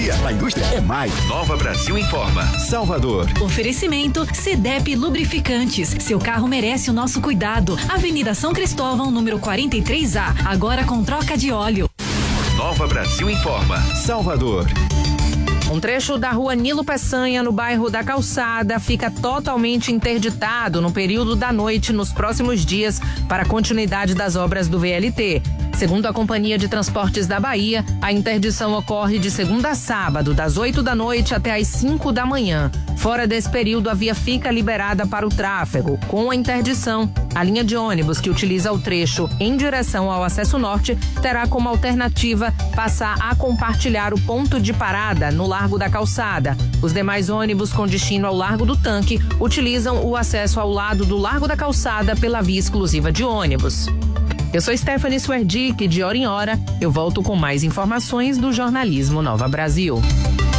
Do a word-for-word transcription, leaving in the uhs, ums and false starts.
tecnologia. A indústria é mais. Nova Brasil informa. Salvador. Oferecimento Cedep Lubrificantes. Seu carro merece o nosso cuidado. Avenida São Cristóvão, número quarenta e três A. Agora com troca de óleo. Nova Brasil informa. Salvador. Um trecho da rua Nilo Peçanha, no bairro da Calçada, fica totalmente interditado no período da noite nos próximos dias para a continuidade das obras do V L T. Segundo a Companhia de Transportes da Bahia, a interdição ocorre de segunda a sábado, das oito da noite até as cinco da manhã. Fora desse período, a via fica liberada para o tráfego. Com a interdição, a linha de ônibus que utiliza o trecho em direção ao acesso norte terá como alternativa passar a compartilhar o ponto de parada no Largo da Calçada. Os demais ônibus com destino ao Largo do Tanque utilizam o acesso ao lado do Largo da Calçada pela via exclusiva de ônibus. Eu sou Stephanie Swerdick, de hora em hora eu volto com mais informações do jornalismo Nova Brasil.